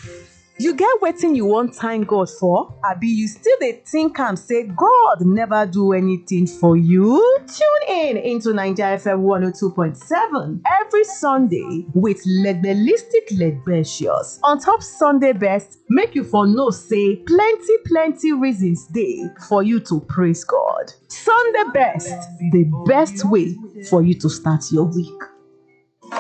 You get wetin you wan thank God for? Abi you still dey think am say God never do anything for you? Tune in into Naija FM 102.7 every Sunday with Legbelistic Legbetious. On top Sunday best, make you for know say plenty reasons dey for you to praise God. Sunday best, the best way for you to start your week.